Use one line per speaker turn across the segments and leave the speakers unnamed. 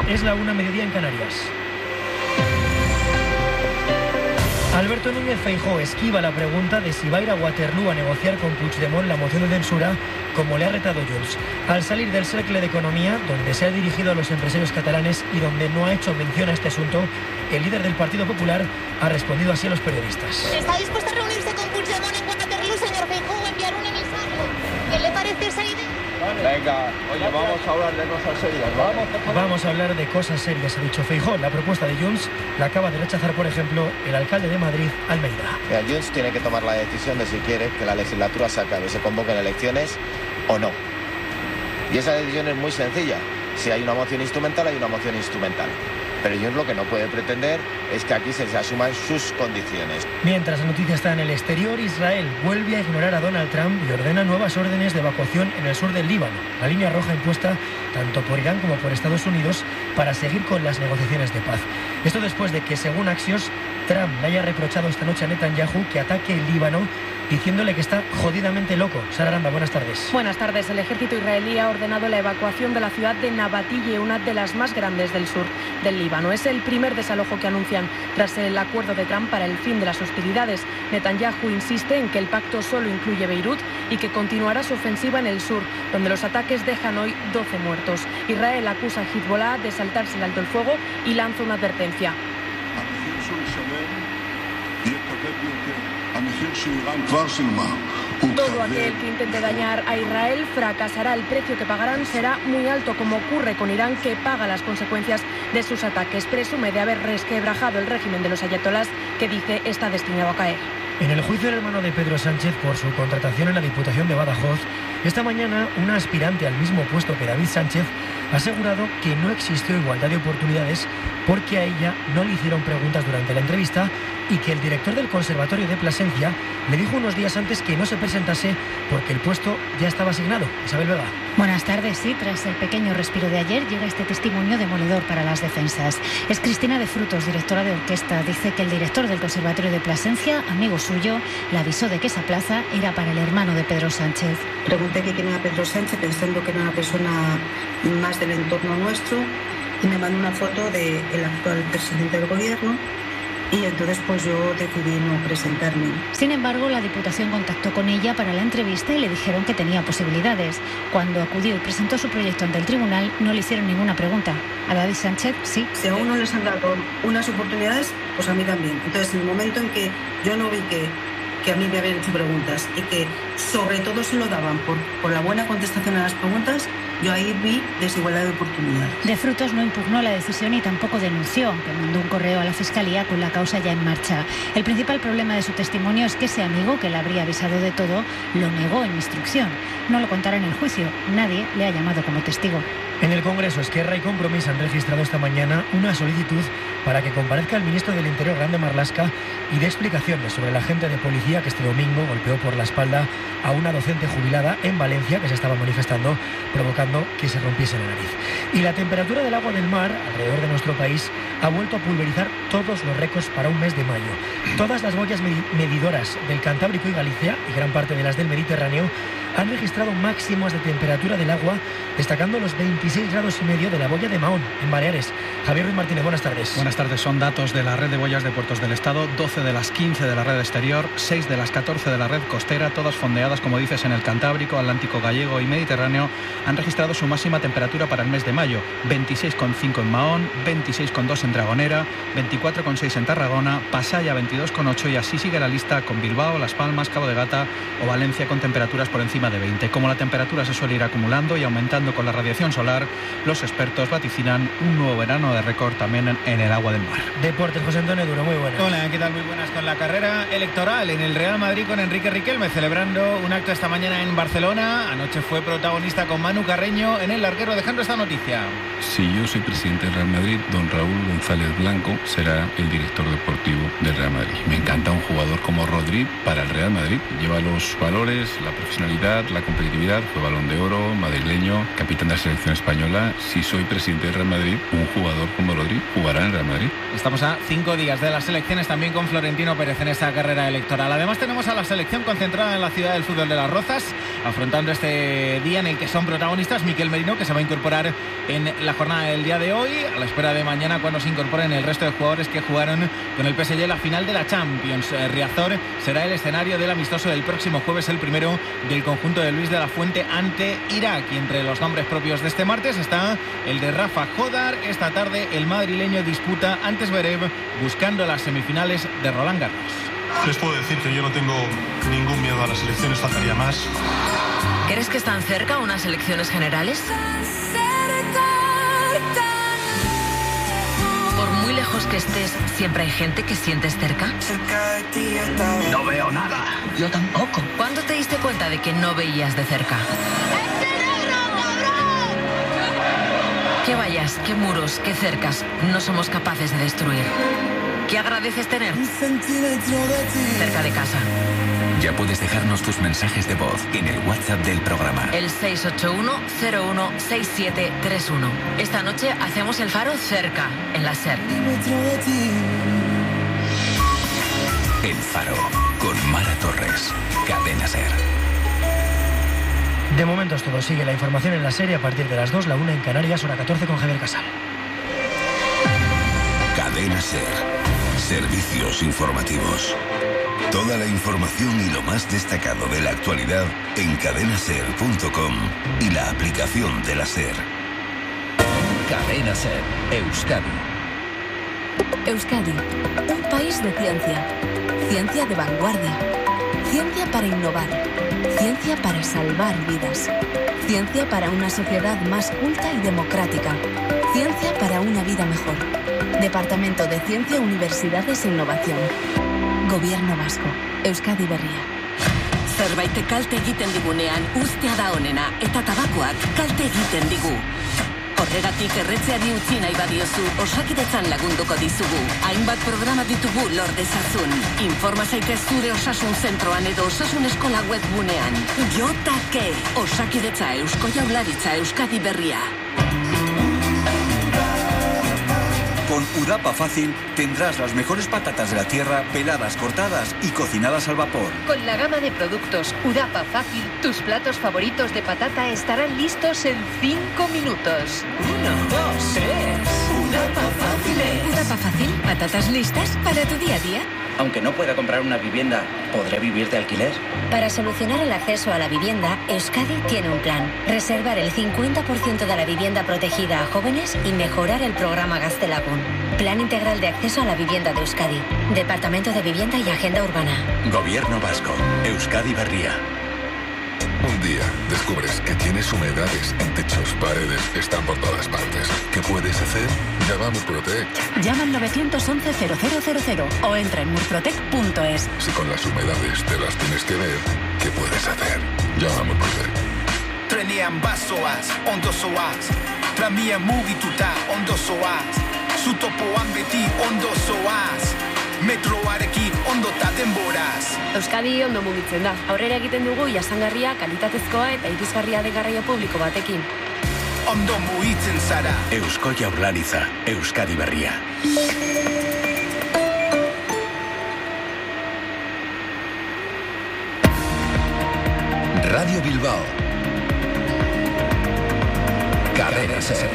Es la 1:00 en Canarias. Alberto Núñez Feijóo esquiva la pregunta de si va a ir a Waterloo a negociar con Puigdemont la moción de censura, como le ha retado Junts. Al salir del Cercle de Economía, donde se ha dirigido a los empresarios catalanes y donde no ha hecho mención a este asunto, el líder del Partido Popular ha respondido así a los periodistas.
¿Está dispuesto a reunirse con Puigdemont en Waterloo, señor Feijóo, o enviar un emisario? ¿Qué le parece esa idea?
Venga, oye, vamos a hablar de cosas serias, ¿vale?
Vamos a hablar de cosas serias, ha dicho Feijóo. La propuesta de Junts la acaba de rechazar, por ejemplo, el alcalde de Madrid, Almeida.
Junts tiene que tomar la decisión de si quiere que la legislatura se acabe, se convoquen elecciones o no. Y esa decisión es muy sencilla. Si hay una moción instrumental, hay una moción instrumental. Pero Junts lo que no puede pretender es que aquí se asuman sus condiciones.
Mientras la noticia está en el exterior, Israel vuelve a ignorar a Donald Trump y ordena nuevas órdenes de evacuación en el sur del Líbano, la línea roja impuesta tanto por Irán como por Estados Unidos para seguir con las negociaciones de paz. Esto después de que, según Axios, Trump le haya reprochado esta noche a Netanyahu que ataque el Líbano, diciéndole que está jodidamente loco. Sara Aranda, buenas tardes.
Buenas tardes. El ejército israelí ha ordenado la evacuación de la ciudad de Nabatille, una de las más grandes del sur del Líbano. Es el primer desalojo que anuncian tras el acuerdo de Trump para el fin de las hostilidades. Netanyahu insiste en que el pacto solo incluye Beirut y que continuará su ofensiva en el sur, donde los ataques dejan hoy 12 muertos. Israel acusa a Hezbollah de saltarse el alto el fuego y lanza una advertencia. Todo aquel que intente dañar a Israel fracasará. El precio que pagarán será muy alto, como ocurre con Irán, que paga las consecuencias de sus ataques. Presume de haber resquebrajado el régimen de los ayatolás, que dice está destinado a caer.
En el juicio del hermano de Pedro Sánchez por su contratación en la Diputación de Badajoz, esta mañana una aspirante al mismo puesto que David Sánchez ha asegurado que no existió igualdad de oportunidades porque a ella no le hicieron preguntas durante la entrevista y que el director del Conservatorio de Plasencia le dijo unos días antes que no se presentase porque el puesto ya estaba asignado. Isabel Vega.
Buenas tardes. Sí, tras el pequeño respiro de ayer llega este testimonio demoledor para las defensas. Es Cristina de Frutos, directora de orquesta. Dice que el director del Conservatorio de Plasencia, amigo suyo, le avisó de que esa plaza era para el hermano de Pedro Sánchez.
Pregunté que quién era Pedro Sánchez, pensando que era una persona más del entorno nuestro, y me mandó una foto del actual presidente del gobierno. Y entonces pues yo decidí no presentarme.
Sin embargo, la Diputación contactó con ella para la entrevista y le dijeron que tenía posibilidades. Cuando acudió y presentó su proyecto ante el tribunal, no le hicieron ninguna pregunta. A David Sánchez, sí.
Si a uno les han dado unas oportunidades, pues a mí también. Entonces, en el momento en que yo no vi que a mí me habían hecho preguntas y que sobre todo se lo daban por la buena contestación a las preguntas, yo ahí vi desigualdad de oportunidades.
De Frutos no impugnó la decisión y tampoco denunció, aunque mandó un correo a la Fiscalía con la causa ya en marcha. El principal problema de su testimonio es que ese amigo, que le habría avisado de todo, lo negó en instrucción. No lo contará en el juicio. Nadie le ha llamado como testigo.
En el Congreso, Esquerra y Compromís han registrado esta mañana una solicitud para que comparezca el ministro del Interior, Grande Marlaska, y dé explicaciones sobre el agente de policía que este domingo golpeó por la espalda a una docente jubilada en Valencia que se estaba manifestando, provocando que se rompiese la nariz. Y la temperatura del agua del mar alrededor de nuestro país ha vuelto a pulverizar todos los récords para un mes de mayo. Todas las boyas medidoras del Cantábrico y Galicia, y gran parte de las del Mediterráneo, han registrado máximos de temperatura del agua, destacando los 26,5 grados de la boya de Mahón, en Baleares. Javier Ruiz Martínez, buenas tardes.
Buenas tardes. Son datos de la red de boyas de puertos del Estado, 12 de las 15 de la red exterior, 6 de las 14 de la red costera, todas fondeadas, como dices, en el Cantábrico, Atlántico Gallego y Mediterráneo, han registrado su máxima temperatura para el mes de mayo: 26,5 en Mahón, 26,2 en Dragonera, 24,6 en Tarragona, Pasaya 22,8, y así sigue la lista con Bilbao, Las Palmas, Cabo de Gata o Valencia con temperaturas por encima de 20. Como la temperatura se suele ir acumulando y aumentando con la radiación solar, los expertos vaticinan un nuevo verano de récord también en el agua del mar.
Deportes, José Antonio Duro, muy buenas.
Hola, ¿qué tal? Muy buenas. Con la carrera electoral en el Real Madrid con Enrique Riquelme celebrando un acto esta mañana en Barcelona. Anoche fue protagonista con Manu Carreño en el larguero, dejando esta noticia.
Si yo soy presidente del Real Madrid, don Raúl González Blanco será el director deportivo del Real Madrid. Me encanta un jugador como Rodri para el Real Madrid. Lleva los valores, la profesionalidad, la competitividad, fue Balón de Oro, madrileño, capitán de la selección española. Si soy presidente del Real Madrid, un jugador como Rodri jugará en el Real Madrid.
Estamos a 5 días de las elecciones, también con Florentino Pérez en esta carrera electoral. Además tenemos a la selección concentrada en la ciudad del fútbol de Las Rozas. afrontando este día en el que son protagonistas Miquel Merino, que se va a incorporar en la jornada del día de hoy, a la espera de mañana cuando se incorporen el resto de jugadores que jugaron con el PSG la final de la Champions. Riazor será el escenario del amistoso del próximo jueves, el primero del conjunto de Luis de la Fuente ante Irak. Y entre los nombres propios de este martes está el de Rafa Jodar. Esta tarde el madrileño disputa ante Zverev buscando las semifinales de Roland Garros.
Les puedo decir que yo no tengo ningún miedo a las elecciones, faltaría más.
¿Crees que están cerca unas elecciones generales? Por muy lejos que estés, ¿siempre hay gente que sientes cerca?
No veo nada. Yo tampoco.
¿Cuándo te diste cuenta de que no veías de cerca? ¿Qué vallas, qué muros, qué cercas no somos capaces de destruir? ¿Qué agradeces tener? Cerca de casa.
Ya puedes dejarnos tus mensajes de voz en el WhatsApp del programa.
El 681-016731. Esta noche hacemos el faro cerca, en la SER.
El Faro, con Mara Torres. Cadena SER.
De momento es todo. Sigue la información en la serie a partir de las 2, la 1 en Canarias, hora 14 con Javier Casal.
Cadena SER. Servicios informativos. Toda la información y lo más destacado de la actualidad en cadenaser.com y la aplicación de la SER.
Cadena SER, Euskadi.
Euskadi, un país de ciencia. Ciencia de vanguardia. Ciencia para innovar. Ciencia para salvar vidas. Ciencia para una sociedad más culta y democrática. Ciencia para una vida mejor. Departamento de Ciencia, Universidades e Innovación. Gobierno Vasco. Euskadi Berria.
Zerbait kalte egiten digunean ustea da onena eta tabakoak kalte egiten digu. Horregatik erretzeari utzi nahi badiozu, Osakidetzan lagunduko dizugu. Hainbat programa ditugu lor dezazun. Informa zaitez zure osasun zentroan edo osasun eskola webgunean. Jotake. Osakidetza, Eusko Jaurlaritza, Euskadi Berria.
Con Udapa Fácil tendrás las mejores patatas de la tierra peladas, cortadas y cocinadas al vapor.
Con la gama de productos Udapa Fácil, tus platos favoritos de patata estarán listos en 5 minutos.
1, 2, 3. Udapa Fácil.
Udapa Fácil, patatas listas para tu día a día.
Aunque no pueda comprar una vivienda, ¿podré vivir de alquiler?
Para solucionar el acceso a la vivienda, Euskadi tiene un plan. Reservar el 50% de la vivienda protegida a jóvenes y mejorar el programa Gaztelagun. Plan integral de acceso a la vivienda de Euskadi. Departamento de Vivienda y Agenda Urbana.
Gobierno Vasco. Euskadi Berria.
Un día descubres que tienes humedades en techos, paredes, están por todas partes. ¿Qué puedes hacer? Llama a Murprotec.
Llama al 911-0000 o entra en murprotec.es.
Si con las humedades te las tienes que ver, ¿qué puedes hacer? Llama a Murprotec.
Trenean bazoaz, ondo zoaz. Tramia mugituta, ondo zoaz. Zutopoan beti, ondo zoaz. Metroarekin ondota denboraz.
Euskadi ondo mugitzen da. Aurrera egiten dugu jasangarria, kalitatezkoa eta irisgarria den garraio publiko batekin.
Ondo mugitzen zara.
Eusko Jaurlaritza, Euskadi Berria.
Radio Bilbao. Cadena SER.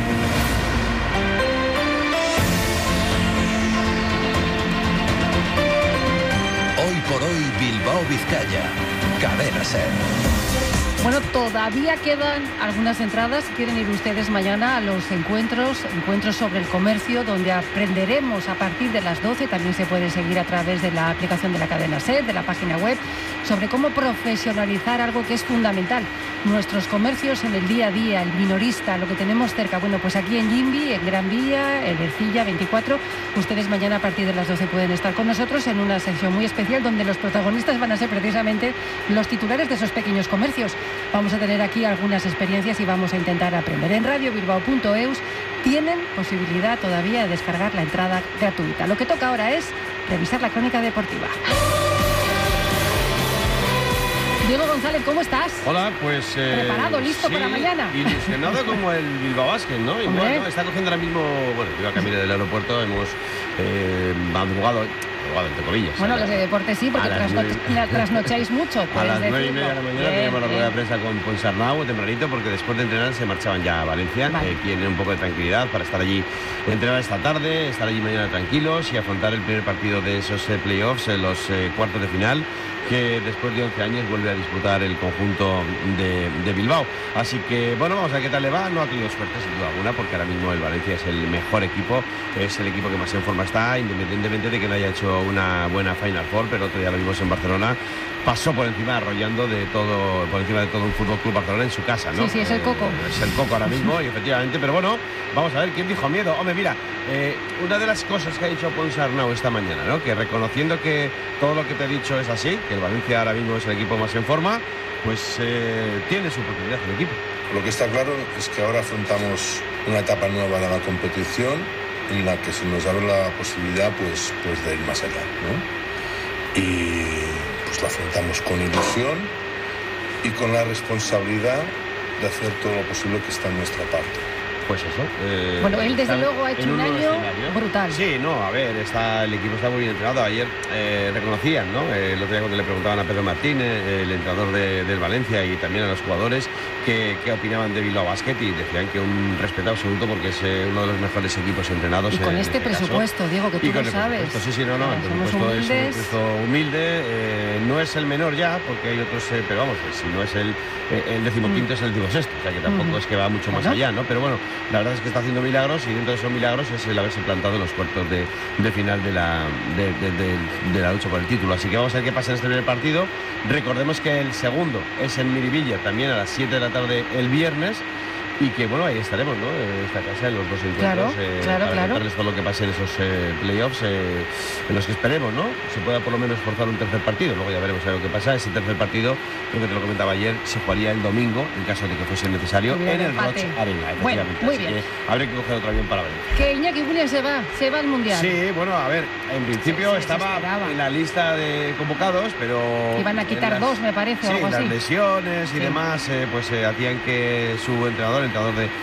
Hoy por hoy Bilbao Vizcaya. Cadena SER.
Bueno, todavía quedan algunas entradas si quieren ir ustedes mañana a los encuentros sobre el comercio, donde aprenderemos a partir de las 12, también se puede seguir a través de la aplicación de la cadena SER, de la página web, sobre cómo profesionalizar algo que es fundamental. Nuestros comercios en el día a día, el minorista, lo que tenemos cerca. Bueno, pues aquí en Jimbi, en Gran Vía, en Ercilla 24, ustedes mañana a partir de las 12 pueden estar con nosotros en una sección muy especial donde los protagonistas van a ser precisamente los titulares de esos pequeños comercios. Vamos a tener aquí algunas experiencias y vamos a intentar aprender. En radiobilbao.eus tienen posibilidad todavía de descargar la entrada gratuita. Lo que toca ahora es revisar la crónica deportiva. Diego González, ¿cómo estás?
Hola, pues...
¿Preparado, listo
sí,
para mañana?
Ilusionado como el Bilbao Basket, ¿no? Igual, ¿no? Está cogiendo ahora mismo... Bueno, iba a camino del aeropuerto, hemos madrugado... madrugada, entre comillas.
Bueno, los de deporte sí, porque trasnocháis mucho.
A las 9:30 de la mañana teníamos la rueda de prensa con Ponsarnau tempranito, porque después de entrenar se marchaban ya a Valencia, quieren un poco de tranquilidad para estar allí, entrenar esta tarde, estar allí mañana tranquilos y afrontar el primer partido de esos playoffs, los cuartos de final, que después de 11 años vuelve a disputar el conjunto de Bilbao. Así que, bueno, vamos a ver qué tal le va. No ha tenido suerte, sin duda alguna, porque ahora mismo el Valencia es el mejor equipo, es el equipo que más en forma está, independientemente de que no haya hecho una buena Final Four, pero otro día lo vimos en Barcelona, pasó por encima, arrollando por encima de todo un Fútbol Club Barcelona en su casa, ¿no?
Sí, es el Coco.
Es el Coco ahora mismo, y efectivamente, pero bueno, vamos a ver quién dijo miedo. Hombre, mira, una de las cosas que ha dicho Ponsarnau esta mañana, ¿no? Que reconociendo que todo lo que te he dicho es así, que el Valencia ahora mismo es el equipo más en forma, pues tiene su oportunidad el equipo.
Lo que está claro es que ahora afrontamos una etapa nueva de la competición en la que se nos abre la posibilidad pues de ir más allá, ¿no? Y pues la afrontamos con ilusión y con la responsabilidad de hacer todo lo posible que está en nuestra parte.
Pues eso.
Bueno, él desde luego ha hecho un año brutal.
Sí, no, a ver, el equipo está muy bien entrenado. Ayer reconocían, ¿no? El otro día cuando le preguntaban a Pedro Martínez, el entrenador del Valencia, y también a los jugadores, qué opinaban de Bilbao Basket, y decían que un respeto absoluto, porque es uno de los mejores equipos entrenados.
Y con este presupuesto, Diego, que tú lo sabes.
Sí, no, el presupuesto es un presupuesto humilde, no es el menor ya, porque hay otros, pero vamos, si no es el 15º, es el 16º, o sea que tampoco es que va mucho más allá, ¿no? Pero bueno, la verdad es que está haciendo milagros, y dentro de esos milagros es el haberse plantado en los cuartos de final de la lucha por el título. Así que vamos a ver qué pasa en este primer partido. Recordemos que el segundo es en Miribilla, también a las 7 de la tarde el viernes. Y que, bueno, ahí estaremos, ¿no? En esta casa, en los dos encuentros, para contarles todo lo que pase en esos playoffs, en los que esperemos, ¿no? Se pueda por lo menos forzar un tercer partido. Luego ya veremos lo que pasa. Ese tercer partido, lo que te lo comentaba ayer, se jugaría el domingo, en caso de que fuese necesario, en el Roig Arena.
Bueno, muy bien.
Habría que coger otro avión para ver.
Que Iñaki Williams se va al Mundial.
Sí, bueno, a ver, en principio estaba en la lista de convocados, pero...
Iban a quitar dos, me parece, o algo así.
Las lesiones y demás, hacían que su entrenador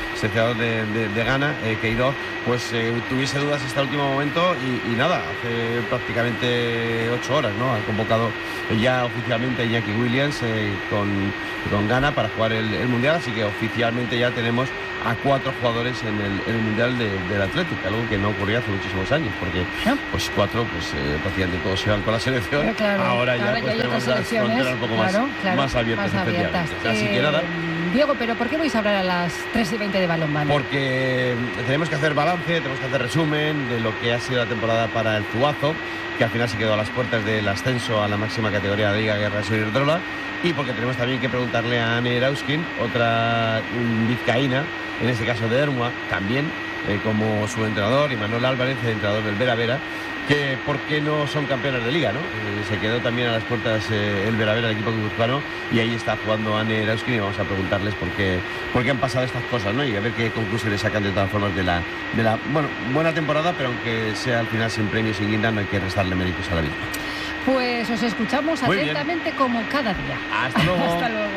de Ghana, Queiroz, pues tuviese dudas hasta el último momento, y nada, hace prácticamente 8 horas, ¿no? Ha convocado ya oficialmente a Iñaki Williams con Ghana para jugar el Mundial, así que oficialmente ya tenemos a 4 jugadores en el Mundial del Athletic, algo que no ocurría hace muchísimos años, porque pues 4, prácticamente todos se van con la selección.
Claro,
ahora ya tenemos las fronteras un poco más abiertas. Así que nada.
Diego, pero ¿por qué vais a hablar a las 3:20 de balonmano?
Porque tenemos que hacer balance, tenemos que hacer resumen de lo que ha sido la temporada para el Zuazo, que al final se quedó a las puertas del ascenso a la máxima categoría de la Liga Guerra Iberdrola, y porque tenemos también que preguntarle a Ane Erauskin, otra vizcaína, en este caso de Ermua, también como su entrenador, y Manuel Álvarez, el entrenador del Vera Vera, que por qué no son campeones de liga, ¿no? Se quedó también a las puertas el Vera Vera, el equipo guipuzcoano, y ahí está jugando Ane Erauskin, y vamos a preguntarles por qué han pasado estas cosas, ¿no? Y a ver qué conclusiones sacan de todas formas de la buena temporada, pero aunque sea al final sin premio, sin guinda, no hay que restarle méritos a la misma.
Pues os escuchamos atentamente como cada día.
Hasta luego.
Hasta luego.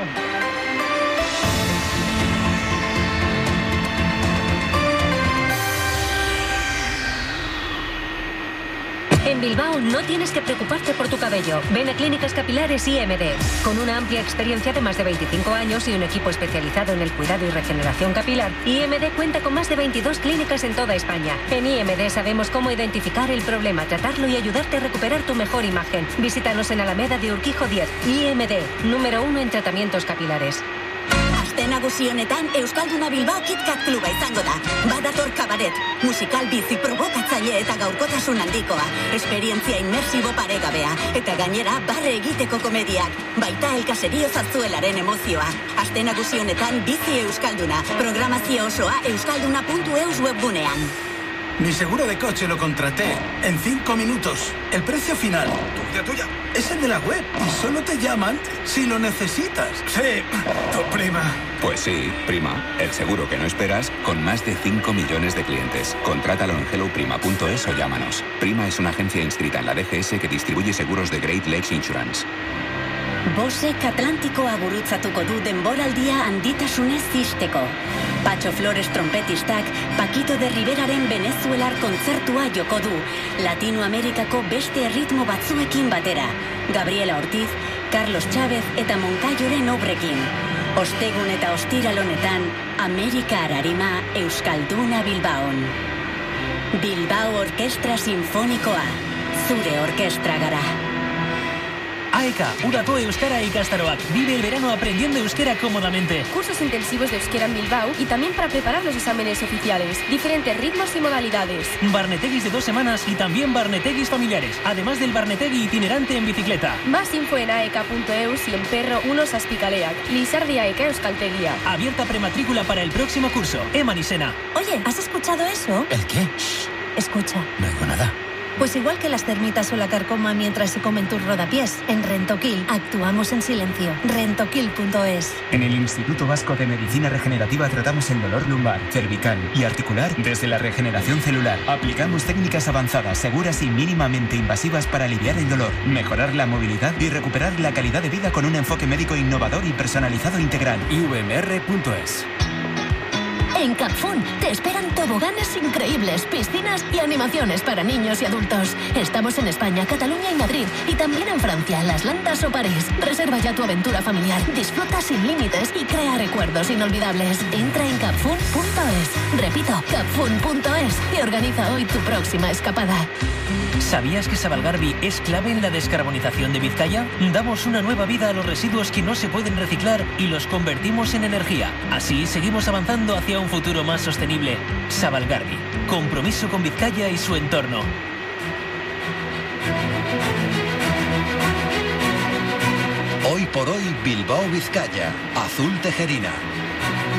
En Bilbao no tienes que preocuparte por tu cabello. Ven a Clínicas Capilares IMD. Con una amplia experiencia de más de 25 años y un equipo especializado en el cuidado y regeneración capilar, IMD cuenta con más de 22 clínicas en toda España. En IMD sabemos cómo identificar el problema, tratarlo y ayudarte a recuperar tu mejor imagen. Visítanos en Alameda de Urquijo 10. IMD, número 1 en tratamientos capilares.
Aste nagusi honetan Euskalduna Bilbao KitKat kluba izango da. Badator kabaret, musikal bizi provokatzaile eta gaurkotasun handikoa, esperientzia inmersibo paregabea, eta gainera barre egiteko komediak, baita elkaserio zarzuelaren emozioa. Aste nagusi honetan bizi Euskalduna, programazio osoa euskalduna.eus webgunean.
Mi seguro de coche lo contraté en 5 minutos. El precio final, tuya, es el de la web y solo te llaman si lo necesitas. Sí, tu prima.
Pues sí, Prima, el seguro que no esperas con más de 5 millones de clientes. Contrátalo en helloprima.es o llámanos. Prima es una agencia inscrita en la DGS que distribuye seguros de Great Lakes Insurance.
Bosek Atlantikoa gurutzatuko du denboraldia handitasunez zisteko. Patxo Flores trompetistak Paquito de Riveraren venezuelar kontzertua joko du, Latinoamerikako beste erritmo batzuekin batera. Gabriela Ortiz, Carlos Chávez eta Moncayoren obrekin. Ostegun eta ostiral honetan, Amerika Ararima Euskalduna Bilbaon. Bilbao Orkestra Sinfonikoa, zure orkestra gara.
AEK, Udako Euskara ikastaroak. Vive el verano aprendiendo euskera cómodamente.
Cursos intensivos de euskera en Bilbao y también para preparar los exámenes oficiales. Diferentes ritmos y modalidades.
Barnetegis de 2 semanas y también barnetegis familiares. Además del barnetegui itinerante en bicicleta.
Más info en aek.eus y en Perro 1 Saspicaleac. Lizardi AEK Euskaltegia.
Abierta prematrícula para el próximo curso. Marisena.
Oye, ¿has escuchado eso?
¿El qué?
Shh, escucha.
No oigo nada.
Pues igual que las termitas o la carcoma mientras se comen tus rodapiés, en Rentoquil actuamos en silencio. Rentoquil.es.
En el Instituto Vasco de Medicina Regenerativa tratamos el dolor lumbar, cervical y articular desde la regeneración celular. Aplicamos técnicas avanzadas, seguras y mínimamente invasivas para aliviar el dolor, mejorar la movilidad y recuperar la calidad de vida con un enfoque médico innovador y personalizado integral. IVMR.es.
En Capfun te esperan toboganes increíbles, piscinas y animaciones para niños y adultos. Estamos en España, Cataluña y Madrid, y también en Francia, Las Landas o París. Reserva ya tu aventura familiar, disfruta sin límites y crea recuerdos inolvidables. Entra en capfun.es. Repito, capfun.es y organiza hoy tu próxima escapada.
¿Sabías que Sabalgarbi es clave en la descarbonización de Vizcaya? Damos una nueva vida a los residuos que no se pueden reciclar y los convertimos en energía. Así seguimos avanzando hacia un futuro más sostenible. Sabalgarbi, compromiso con Vizcaya y su entorno.
Hoy por hoy, Bilbao Vizcaya, Azul Tejerina.